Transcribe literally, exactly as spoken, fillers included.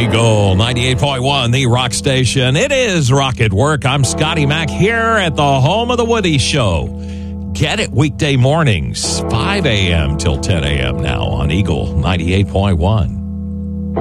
Eagle ninety-eight point one, the rock station. It is Rock at Work. I'm Scotty Mac here at the home of the Woody Show. Get it weekday mornings, five a.m. till ten a.m. now on Eagle ninety-eight point one.